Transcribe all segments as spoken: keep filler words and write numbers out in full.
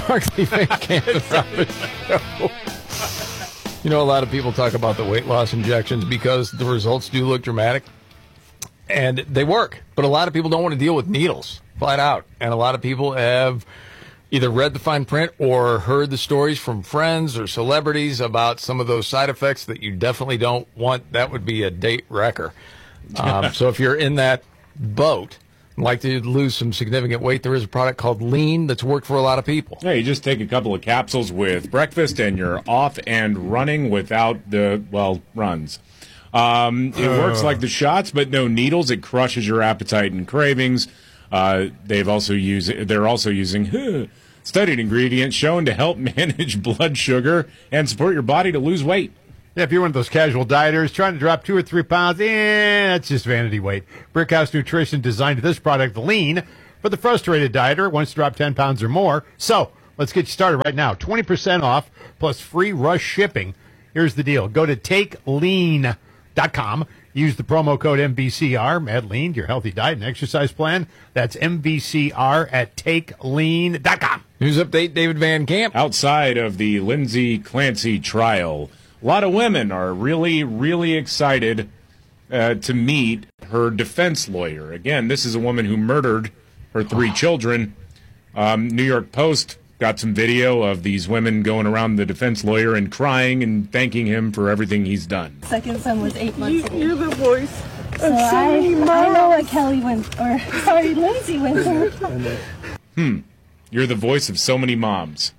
Markley Van Camp and Robbins Show. You know, a lot of people talk about the weight loss injections because the results do look dramatic, and they work. But a lot of people don't want to deal with needles, flat out. And a lot of people have either read the fine print or heard the stories from friends or celebrities about some of those side effects that you definitely don't want. That would be a date wrecker. Um, so if you're in that boat, like to lose some significant weight, there is a product called Lean that's worked for a lot of people. Yeah, you just take a couple of capsules with breakfast and you're off and running without the, well, runs. Um, it uh. works like the shots, but no needles. It crushes your appetite and cravings. Uh, they've also used, they're also using huh, studied ingredients shown to help manage blood sugar and support your body to lose weight. Yeah, if you're one of those casual dieters trying to drop two or three pounds, eh, that's just vanity weight. Brickhouse Nutrition designed this product, Lean, for the frustrated dieter who wants to drop ten pounds or more. So let's get you started right now. twenty percent off plus free rush shipping. Here's the deal. Go to take lean dot com. Use the promo code M V C R. Add Lean to your healthy diet and exercise plan. That's M V C R at take lean dot com. News update, David Van Camp. Outside of the Lindsay Clancy trial, a lot of women are really, really excited uh, to meet her defense lawyer. Again, this is a woman who murdered her three oh. children. Um, New York Post got some video of these women going around the defense lawyer and crying and thanking him for everything he's done. Second son was eight months old. You're the voice of so, so I, many moms. I know what Kelly went, or sorry, Lindsay went through. Hmm. You're the voice of so many moms.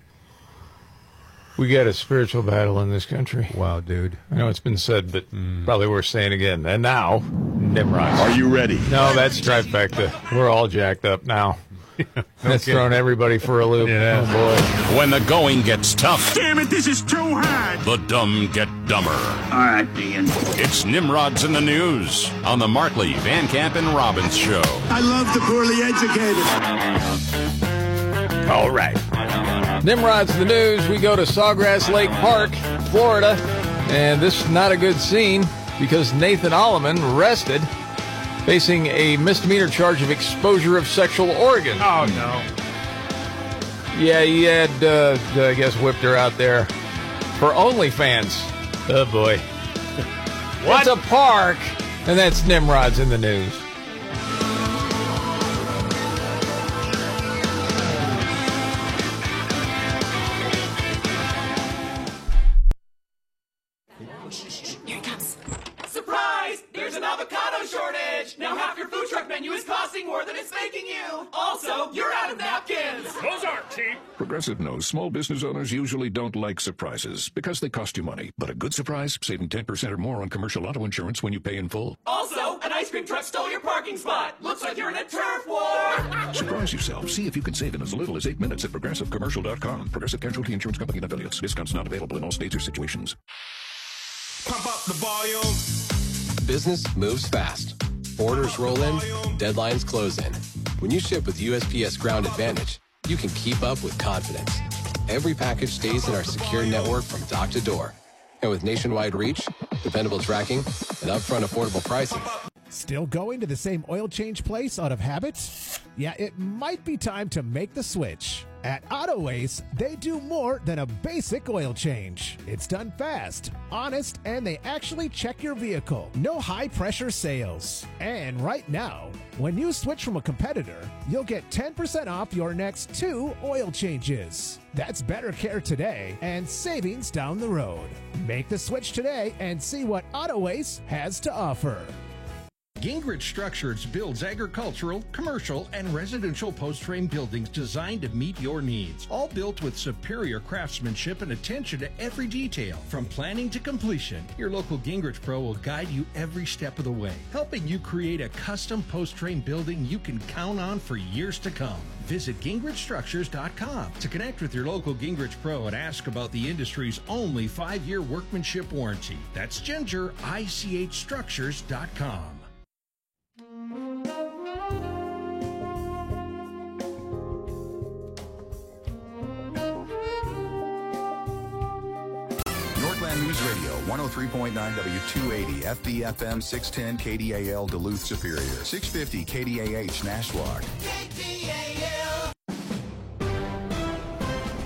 We got a spiritual battle in this country. Wow, dude. I know it's been said, but mm. probably worth saying again. And now, Nimrod. Are you ready? No, that's trifecta. We're all jacked up now. no that's kidding. Thrown everybody for a loop. Yeah. Oh, boy. When the going gets tough. Damn it, this is too hard. The dumb get dumber. All right, Dean. It's Nimrod's in the News on the Markley, Van Camp, and Robbins Show. I love the poorly educated. All right. Nimrod's in the News. We go to Sawgrass Lake Park, Florida, and this is not a good scene because Nathan Alleman arrested, facing a misdemeanor charge of exposure of sexual organs. Oh, no. Yeah, he had, uh, I guess, whipped her out there for OnlyFans. Oh, boy. What? It's a park, and that's Nimrod's in the News. Progressive knows small business owners usually don't like surprises because they cost you money. But a good surprise, saving ten percent or more on commercial auto insurance when you pay in full. Also, an ice cream truck stole your parking spot. Looks like you're in a turf war. Surprise yourself. See if you can save in as little as eight minutes at progressive commercial dot com. Progressive Casualty Insurance Company and affiliates. Discounts not available in all states or situations. Pump up the volume. Business moves fast. Orders roll in, deadlines close in. When you ship with U S P S Ground Advantage, you can keep up with confidence. Every package stays in our secure network from dock to door. And with nationwide reach, dependable tracking, and upfront affordable pricing. Still going to the same oil change place out of habit? Yeah, it might be time to make the switch. At AutoAce, they do more than a basic oil change. It's done fast, honest, and they actually check your vehicle. No high-pressure sales. And right now, when you switch from a competitor, you'll get ten percent off your next two oil changes. That's better care today and savings down the road. Make the switch today and see what AutoAce has to offer. Gingrich Structures builds agricultural, commercial, and residential post-frame buildings designed to meet your needs. All built with superior craftsmanship and attention to every detail. From planning to completion, your local Gingrich Pro will guide you every step of the way, helping you create a custom post-frame building you can count on for years to come. Visit gingrich structures dot com to connect with your local Gingrich Pro and ask about the industry's only five-year workmanship warranty. That's Ginger, I C H structures dot com. News Radio, one oh three point nine W two eighty, F D F M six ten K D A L Duluth Superior, six fifty K D A H Nashwauk. K D A L.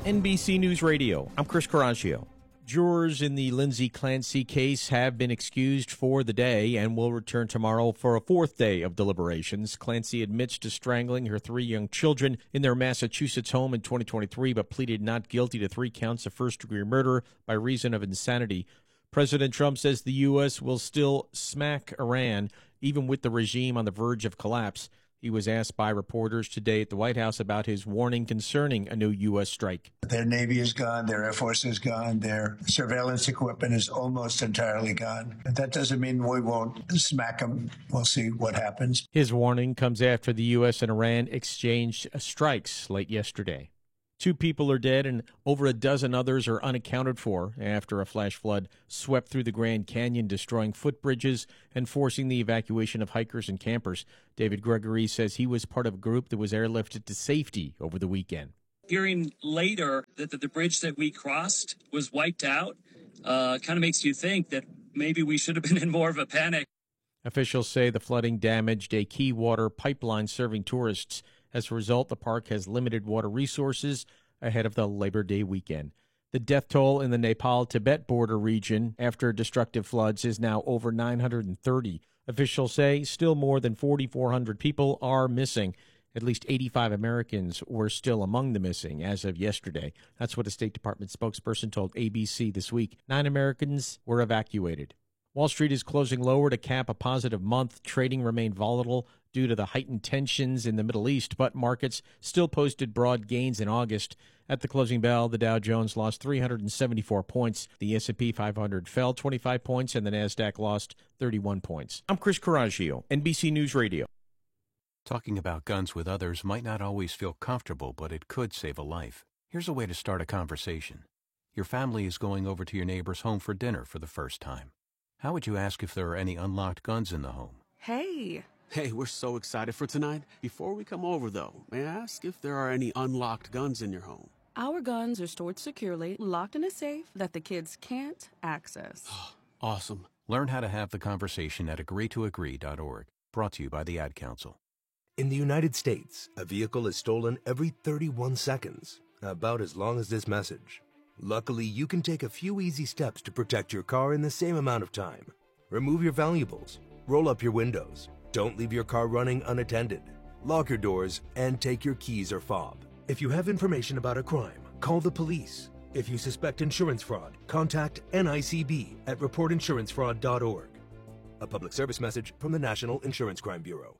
N B C News Radio. I'm Chris Coraggio. Jurors in the Lindsay Clancy case have been excused for the day and will return tomorrow for a fourth day of deliberations. Clancy admits to strangling her three young children in their Massachusetts home in twenty twenty-three, but pleaded not guilty to three counts of first-degree murder by reason of insanity. President Trump says the U S will still smack Iran, even with the regime on the verge of collapse. He was asked by reporters today at the White House about his warning concerning a new U S strike. Their Navy is gone, their Air Force is gone, their surveillance equipment is almost entirely gone. But that doesn't mean we won't smack them. We'll see what happens. His warning comes after the U S and Iran exchanged strikes late yesterday. Two people are dead and over a dozen others are unaccounted for after a flash flood swept through the Grand Canyon, destroying footbridges and forcing the evacuation of hikers and campers. David Gregory says he was part of a group that was airlifted to safety over the weekend. Hearing later that the, the bridge that we crossed was wiped out uh, kind of makes you think that maybe we should have been in more of a panic. Officials say the flooding damaged a key water pipeline serving tourists. As a result, the park has limited water resources ahead of the Labor Day weekend. The death toll in the Nepal-Tibet border region after destructive floods is now over nine hundred thirty. Officials say still more than four thousand four hundred people are missing. At least eighty-five Americans were still among the missing as of yesterday. That's what a State Department spokesperson told A B C this week. Nine Americans were evacuated. Wall Street is closing lower to cap a positive month. Trading remained volatile due to the heightened tensions in the Middle East, but markets still posted broad gains in August. At the closing bell, the Dow Jones lost three hundred seventy-four points. The S and P five hundred fell twenty-five points, and the NASDAQ lost thirty-one points. I'm Chris Coraggio, N B C News Radio. Talking about guns with others might not always feel comfortable, but it could save a life. Here's a way to start a conversation. Your family is going over to your neighbor's home for dinner for the first time. How would you ask if there are any unlocked guns in the home? Hey! Hey, we're so excited for tonight. Before we come over, though, may I ask if there are any unlocked guns in your home? Our guns are stored securely, locked in a safe that the kids can't access. Awesome. Learn how to have the conversation at agree to agree dot org. Brought to you by the Ad Council. In the United States, a vehicle is stolen every thirty-one seconds, about as long as this message. Luckily, you can take a few easy steps to protect your car in the same amount of time. Remove your valuables, roll up your windows, don't leave your car running unattended, lock your doors, and take your keys or fob. If you have information about a crime, call the police. If you suspect insurance fraud, contact N I C B at report insurance fraud dot org. A public service message from the National Insurance Crime Bureau.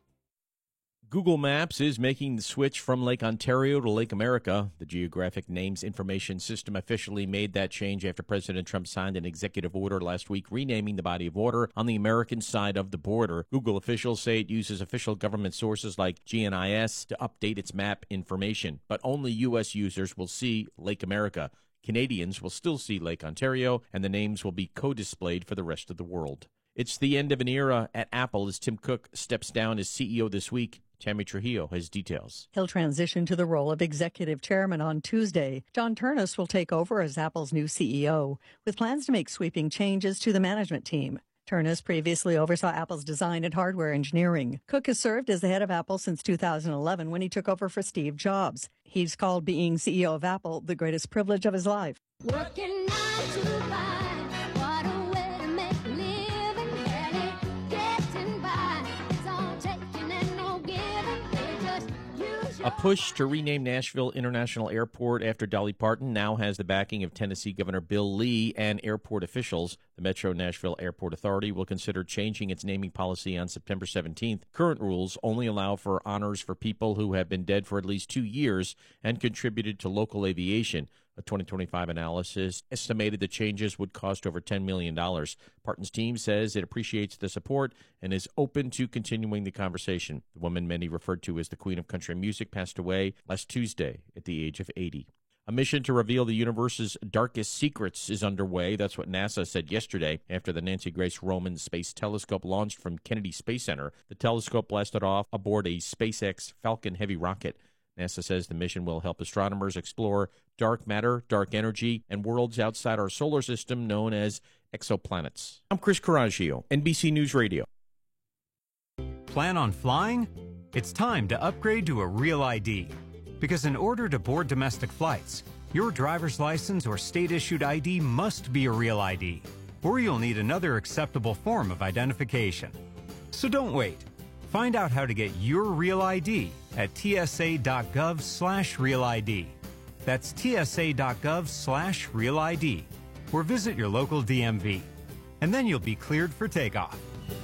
Google Maps is making the switch from Lake Ontario to Lake America. The Geographic Names Information System officially made that change after President Trump signed an executive order last week renaming the body of water on the American side of the border. Google officials say it uses official government sources like G N I S to update its map information, but only U S users will see Lake America. Canadians will still see Lake Ontario, and the names will be co-displayed for the rest of the world. It's the end of an era at Apple as Tim Cook steps down as C E O this week. Tammy Trujillo has details. He'll transition to the role of executive chairman on Tuesday. John Ternus will take over as Apple's new C E O, with plans to make sweeping changes to the management team. Ternus previously oversaw Apple's design and hardware engineering. Cook has served as the head of Apple since two thousand eleven when he took over for Steve Jobs. He's called being C E O of Apple the greatest privilege of his life. Working nine to five, what a way to make a living, barely getting by. It's all taking and no giving, they just use your... A push to rename Nashville International Airport after Dolly Parton now has the backing of Tennessee Governor Bill Lee and airport officials. The Metro Nashville Airport Authority will consider changing its naming policy on September seventeenth. Current rules only allow for honors for people who have been dead for at least two years and contributed to local aviation. A twenty twenty-five analysis estimated the changes would cost over ten million dollars. Parton's team says it appreciates the support and is open to continuing the conversation. The woman many referred to as the Queen of Country Music passed away last Tuesday at the age of eighty. A mission to reveal the universe's darkest secrets is underway. That's what NASA said yesterday after the Nancy Grace Roman Space Telescope launched from Kennedy Space Center. The telescope blasted off aboard a SpaceX Falcon Heavy rocket. NASA says the mission will help astronomers explore dark matter, dark energy, and worlds outside our solar system known as exoplanets. I'm Chris Coraggio, N B C News Radio. Plan on flying? It's time to upgrade to a Real I D. Because in order to board domestic flights, Your driver's license or state-issued I D must be a real I D, or you'll need another acceptable form of identification. So don't wait. Find out how to get your real I D at tsa.gov slash real ID. That's tsa.gov slash real ID. Or visit your local D M V. And then you'll be cleared for takeoff.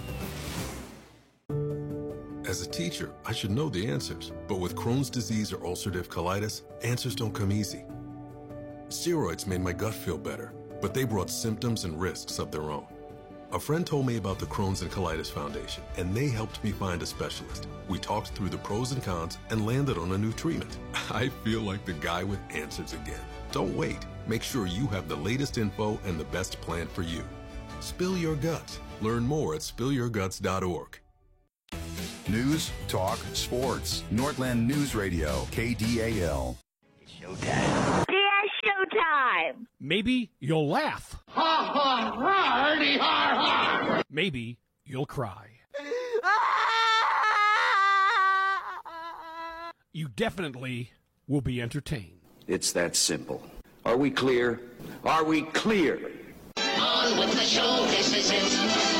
As a teacher, I should know the answers. But with Crohn's disease or ulcerative colitis, answers don't come easy. Steroids made my gut feel better, but they brought symptoms and risks of their own. A friend told me about the Crohn's and Colitis Foundation, and they helped me find a specialist. We talked through the pros and cons and landed on a new treatment. I feel like the guy with answers again. Don't wait. Make sure you have the latest info and the best plan for you. Spill your guts. Learn more at spill your guts dot org. News, talk, sports. Northland News Radio, K D A L. Showtime. Yeah, showtime. Maybe you'll laugh. Ha ha ha, hardy har har. Maybe you'll cry. You definitely will be entertained. It's that simple. Are we clear? Are we clear? On with the show, this is it.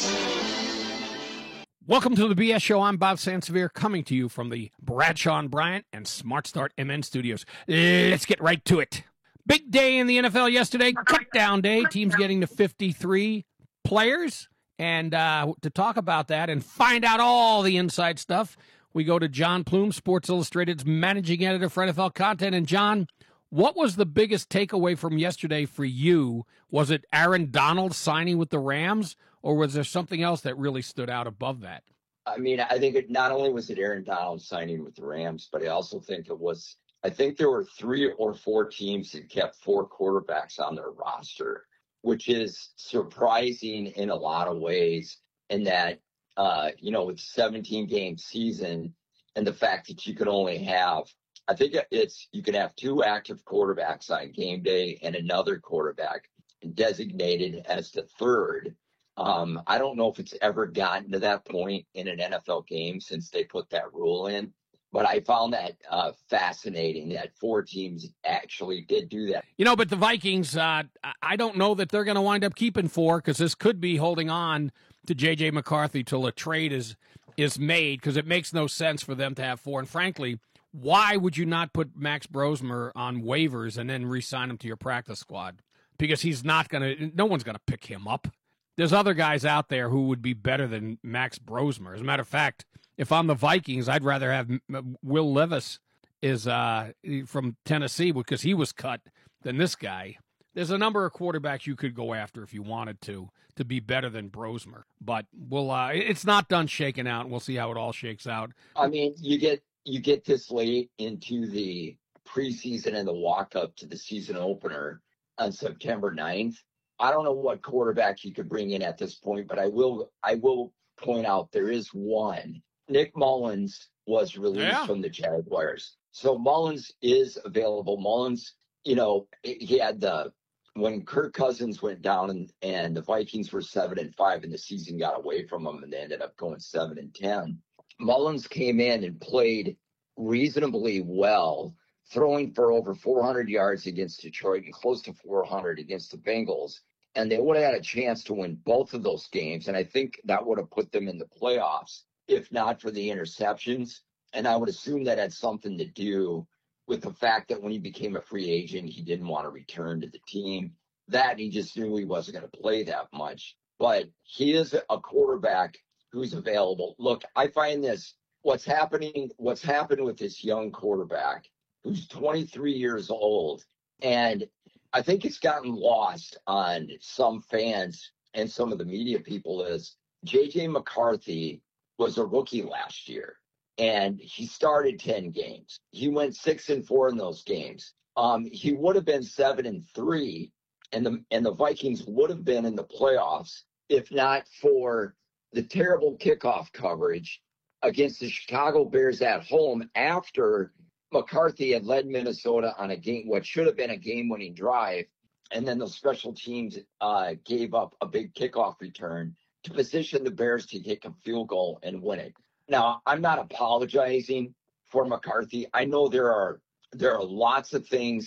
Welcome to the B S Show. I'm Bob Sansevier, coming to you from the Bradshaw and Bryant and Smart Start M N studios. Let's get right to it. Big day in the N F L yesterday, cut down day. Teams getting to fifty-three players. And uh, to talk about that and find out all the inside stuff, we go to John Plume, Sports Illustrated's managing editor for N F L content. And John, what was the biggest takeaway from yesterday for you? Was it Aaron Donald signing with the Rams, or was there something else that really stood out above that? I mean, I think it, not only was it Aaron Donald signing with the Rams, but I also think it was, I think there were three or four teams that kept four quarterbacks on their roster, which is surprising in a lot of ways, in that, uh, you know, with seventeen game season and the fact that you could only have, I think it's, you can have two active quarterbacks on game day and another quarterback designated as the third. Um, I don't know if it's ever gotten to that point in an N F L game since they put that rule in, but I found that uh, fascinating that four teams actually did do that. You know, but the Vikings, uh, I don't know that they're going to wind up keeping four, because this could be holding on to J J McCarthy till a trade is is made, because it makes no sense for them to have four. And frankly, why would you not put Max Brosmer on waivers and then re-sign him to your practice squad? Because he's not going to, no one's going to pick him up. There's other guys out there who would be better than Max Brosmer. As a matter of fact, if I'm the Vikings, I'd rather have Will Levis is uh, from Tennessee, because he was cut, than this guy. There's a number of quarterbacks you could go after if you wanted to, to be better than Brosmer. But we'll, uh, it's not done shaking out, and we'll see how it all shakes out. I mean, you get you get this late into the preseason and the walk-up to the season opener on September ninth. I don't know what quarterback you could bring in at this point, but I will I will point out there is one. Nick Mullins was released Yeah. from the Jaguars. So Mullins is available. Mullins, you know, he had the when Kirk Cousins went down and, and the Vikings were seven and five and the season got away from them and they ended up going seven and ten. Mullins came in and played reasonably well, throwing for over four hundred yards against Detroit and close to four hundred against the Bengals. And they would have had a chance to win both of those games. And I think that would have put them in the playoffs, if not for the interceptions. And I would assume that had something to do with the fact that when he became a free agent, he didn't want to return to the team. That he just knew he wasn't going to play that much. But he is a quarterback who's available. Look, I find this, what's happening, what's happened with this young quarterback who's twenty-three years old, and I think it's gotten lost on some fans and some of the media people, is J J McCarthy was a rookie last year, and he started ten games. He went six and four in those games. Um, he would have been seven and three, and the and the Vikings would have been in the playoffs if not for the terrible kickoff coverage against the Chicago Bears at home after McCarthy had led Minnesota on a game, what should have been a game-winning drive, and then the special teams uh, gave up a big kickoff return to position the Bears to kick a field goal and win it. Now, I'm not apologizing for McCarthy. I know there are there are lots of things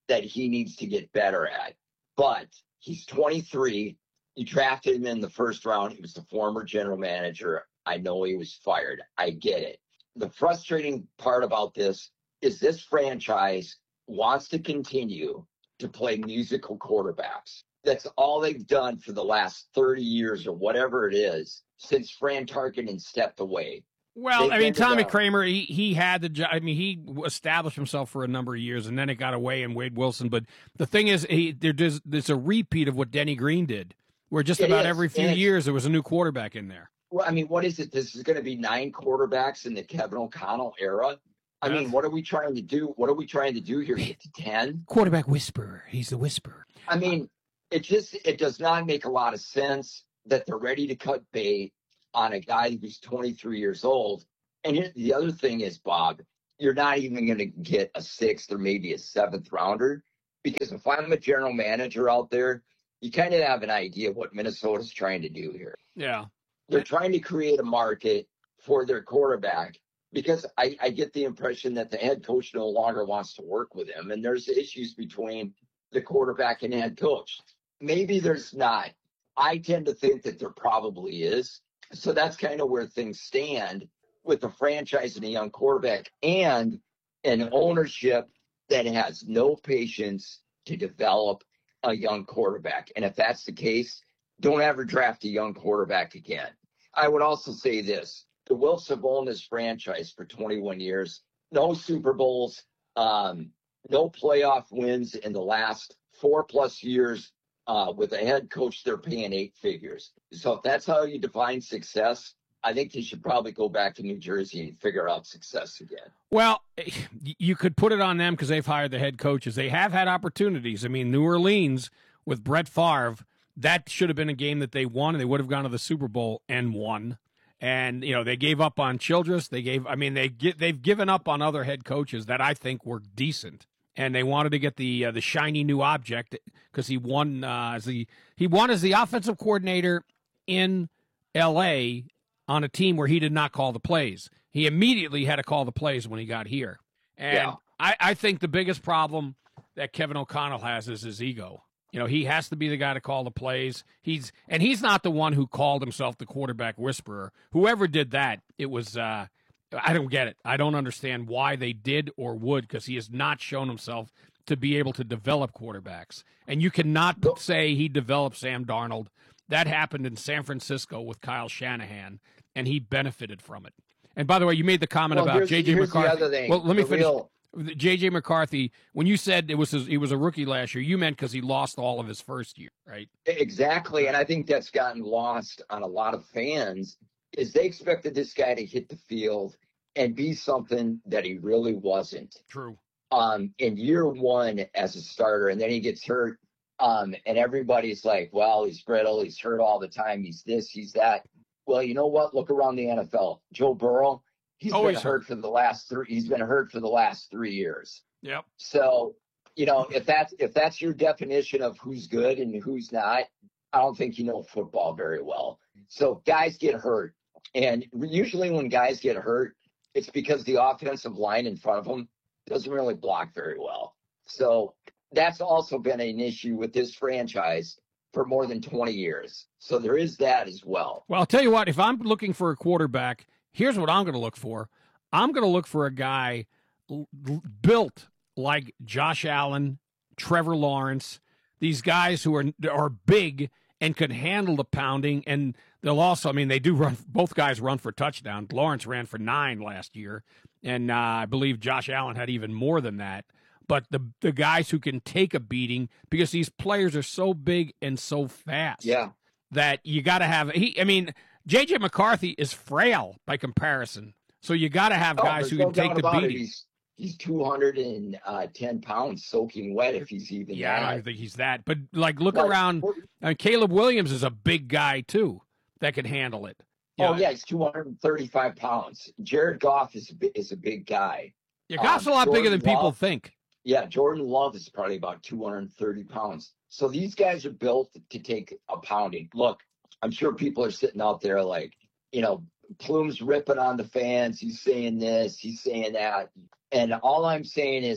that he needs to get better at. But he's twenty-three. You drafted him in the first round. He was the former general manager. I know he was fired. I get it. The frustrating part about this is this franchise wants to continue to play musical quarterbacks. That's all they've done for the last thirty years or whatever it is since Fran Tarkenton stepped away. Well, They've I mean, ended Tommy up- Kramer, he, he had the job. I mean, he established himself for a number of years, and then it got away in Wade Wilson. But the thing is, he, there, there's, there's a repeat of what Denny Green did, where just It about is, every few and- years there was a new quarterback in there. Well, I mean, what is it? This is going to be nine quarterbacks in the Kevin O'Connell era. I mean, what are we trying to do? What are we trying to do here? Get to ten? Quarterback whisperer. He's the whisperer. I mean, it just it does not make a lot of sense that they're ready to cut bait on a guy who's twenty-three years old. And here, the other thing is, Bob, you're not even going to get a sixth or maybe a seventh rounder, because if I'm a general manager out there, you kind of have an idea of what Minnesota's trying to do here. Yeah. They're trying to create a market for their quarterback, because I, I get the impression that the head coach no longer wants to work with him, and there's issues between the quarterback and head coach. Maybe there's not. I tend to think that there probably is. So that's kind of where things stand with the franchise and a young quarterback and an ownership that has no patience to develop a young quarterback. And if that's the case, don't ever draft a young quarterback again. I would also say this. The Will Savona's franchise for twenty-one years, no Super Bowls, um, no playoff wins in the last four plus years uh, with a head coach they're paying eight figures. So if that's how you define success, I think you should probably go back to New Jersey and figure out success again. Well, you could put it on them because they've hired the head coaches. They have had opportunities. I mean, New Orleans with Brett Favre, that should have been a game that they won, and they would have gone to the Super Bowl and won. And, you know, they gave up on Childress. They gave, I mean, they get, they've given up on other head coaches that I think were decent. And they wanted to get the uh, the shiny new object because he won uh, as the he won as the offensive coordinator in L A on a team where he did not call the plays. He immediately had to call the plays when he got here. And Yeah. I, I think the biggest problem that Kevin O'Connell has is his ego. You know, he has to be the guy to call the plays. He's and he's not the one who called himself the quarterback whisperer. Whoever did that, it was uh, I don't get it. I don't understand why they did or would, because he has not shown himself to be able to develop quarterbacks. And you cannot say he developed Sam Darnold. That happened in San Francisco with Kyle Shanahan, and he benefited from it. And by the way, you made the comment Well, about here's- J J here's the McCarthy. other thing. Well, let me The finish. real- J J McCarthy, when you said it was his, he was a rookie last year, you meant because he lost all of his first year, right? Exactly. And I think that's gotten lost on a lot of fans is they expected this guy to hit the field and be something that he really wasn't. True. Um, in year one as a starter, and then he gets hurt. Um, and everybody's like, well, he's brittle. He's hurt all the time. He's this, he's that. Well, you know what? Look around the N F L. Joe Burrow, he's Always been hurt for the last three. He's been hurt for the last three years. Yep. So, you know, if that's if that's your definition of who's good and who's not, I don't think you know football very well. So guys get hurt, and usually when guys get hurt, it's because the offensive line in front of them doesn't really block very well. So that's also been an issue with this franchise for more than twenty years. So there is that as well. Well, I'll tell you what, if I'm looking for a quarterback, here's what I'm going to look for. I'm going to look for a guy l- l- built like Josh Allen, Trevor Lawrence, these guys who are are big and could handle the pounding. And they'll also, I mean, they do run, both guys run for touchdowns. Lawrence ran for nine last year, and uh, I believe Josh Allen had even more than that. But the the guys who can take a beating, because these players are so big and so fast. Yeah. That you got to have. He, I mean, J J McCarthy is frail by comparison, so you got to have Oh, guys there's who no can take doubt the about it. beating. He's, he's two hundred ten pounds soaking wet if he's even Yeah, I that. don't think he's that. But like, look Like, around. I mean, Caleb Williams is a big guy too that can handle it. Oh, yeah, he's two hundred thirty-five pounds. Jared Goff is a, bi- is a big guy. Yeah, Goff's Um, a lot bigger Jordan than people Love- think. Yeah, Jordan Love is probably about two hundred thirty pounds. So these guys are built to take a pounding. Look, I'm sure people are sitting out there like, you know, Plume's ripping on the fans. He's saying this, he's saying that. And all I'm saying is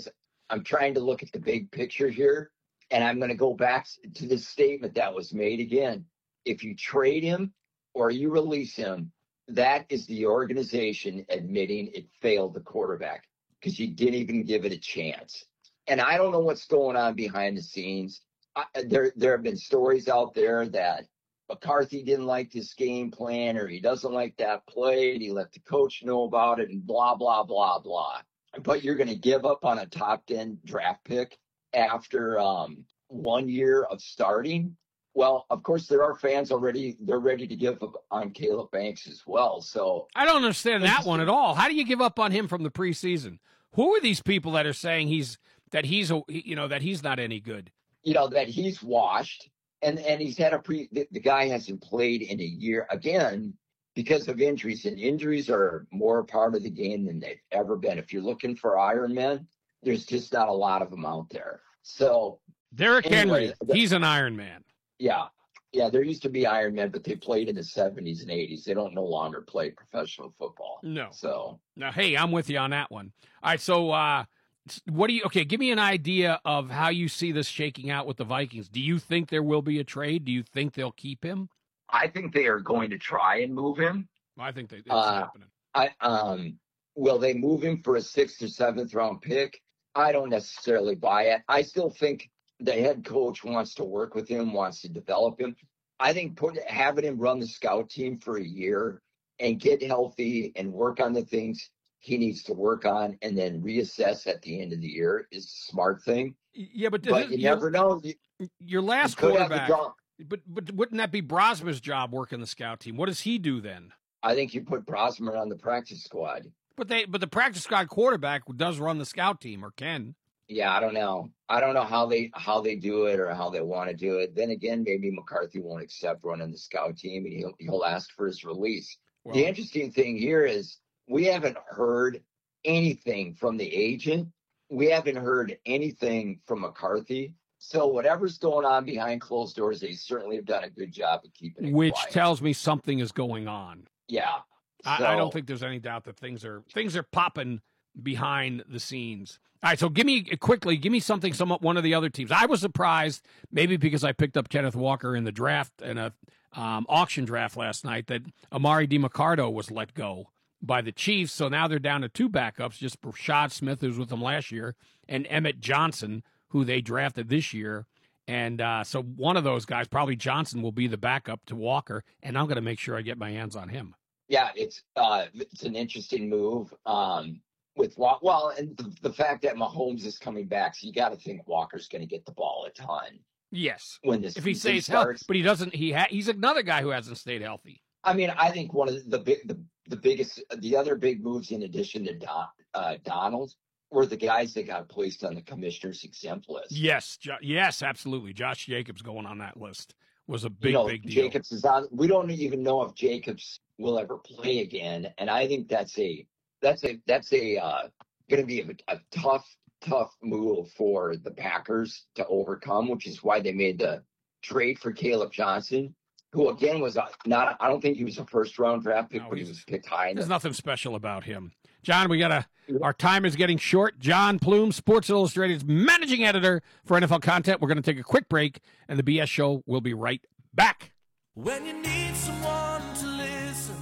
I'm trying to look at the big picture here, and I'm going to go back to the statement that was made again. If you trade him or you release him, that is the organization admitting it failed the quarterback because you didn't even give it a chance. And I don't know what's going on behind the scenes. I, there, there have been stories out there that McCarthy didn't like this game plan, or he doesn't like that play, and he let the coach know about it, and blah, blah, blah, blah. But you're going to give up on a top ten draft pick after um, one year of starting? Well, of course, there are fans already, they're ready to give up on Caleb Banks as well. So I don't understand that one at all. How do you give up on him from the preseason? Who are these people that are saying he's that he's a, you know, that he's not any good? You know, that he's washed, and, and he's had a pre the, the guy hasn't played in a year again because of injuries, and injuries are more a part of the game than they've ever been. If you're looking for Iron Men, there's just not a lot of them out there. So Derrick anyway, Henry, he's an Iron Man. Yeah. Yeah, there used to be Iron Men, but they played in the seventies and eighties. They don't no longer play professional football. No. So now, hey, I'm with you on that one. All right, so uh, what do you? Okay, give me an idea of how you see this shaking out with the Vikings. Do you think there will be a trade? Do you think they'll keep him? I think they are going to try and move him. I think they, it's Uh, happening. I um, will they move him for a sixth or seventh round pick? I don't necessarily buy it. I still think the head coach wants to work with him, wants to develop him. I think put having him run the scout team for a year and get healthy and work on the things he needs to work on, and then reassess at the end of the year is a smart thing. Yeah, but, But you your- never know. You- Your last you could have the quarterback, draw- but but wouldn't that be Brosmer's job working the scout team? What does he do then? I think you put Brosmer on the practice squad. But they but the practice squad quarterback does run the scout team, or can. Yeah, I don't know. I don't know how they how they do it or how they want to do it. Then again, maybe McCarthy won't accept running the scout team, and he'll he'll ask for his release. Well- the interesting thing here is we haven't heard anything from the agent. We haven't heard anything from McCarthy. So whatever's going on behind closed doors, they certainly have done a good job of keeping it Which quiet. tells me something is going on. Yeah. I, I So- don't think there's any doubt that things are things are popping behind the scenes. All right, so give me quickly, give me something. Some one of the other teams. I was surprised, maybe because I picked up Kenneth Walker in the draft in a um, auction draft last night, that Amari DiMaccardo was let go by the Chiefs. So now they're down to two backups, just Rashad Smith, who was with them last year, and Emmett Johnson, who they drafted this year. And uh, so one of those guys, probably Johnson, will be the backup to Walker, and I'm going to make sure I get my hands on him. Yeah, it's uh, it's an interesting move. Um, with Walker, well, and the, the fact that Mahomes is coming back, so you got to think Walker's going to get the ball a ton. Yes, when this if he season stays healthy, starts. but he doesn't. He ha- he's another guy who hasn't stayed healthy. I mean, I think one of the big, the, the biggest, the other big moves in addition to Don, uh, Donald were the guys that got placed on the commissioner's exempt list. Yes, jo- yes, absolutely. Josh Jacobs going on that list was a big, you know, big deal. Jacobs is on. We don't even know if Jacobs will ever play again, and I think that's a that's a that's a uh, going to be a, a tough, tough move for the Packers to overcome, which is why they made the trade for Caleb Johnson, who again was a, not. I don't think he was a first round draft pick, No, but he he's- was picked high. In There's the, nothing special about him. John, we got a our time is getting short. John Plume, Sports Illustrated's managing editor for N F L content. We're going to take a quick break, and the B S Show will be right back. When you need someone to listen,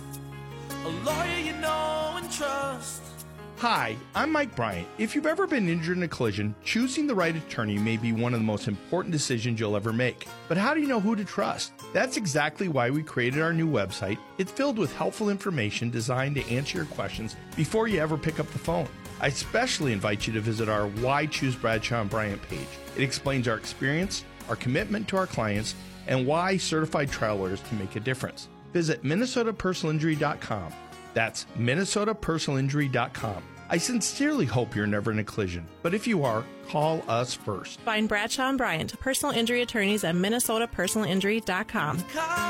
a lawyer you know and trust. Hi, I'm Mike Bryant. If you've ever been injured in a collision, choosing the right attorney may be one of the most important decisions you'll ever make. But how do you know who to trust? That's exactly why we created our new website. It's filled with helpful information designed to answer your questions before you ever pick up the phone. I especially invite you to visit our Why Choose Bradshaw and Bryant page. It explains our experience, our commitment to our clients, and why certified trial lawyers can make a difference. Visit Minnesota Personal Injury dot com. That's Minnesota Personal Injury dot com. I sincerely hope you're never in a collision, but if you are, call us first. Find Bradshaw and Bryant, personal injury attorneys at Minnesota Personal Injury dot com.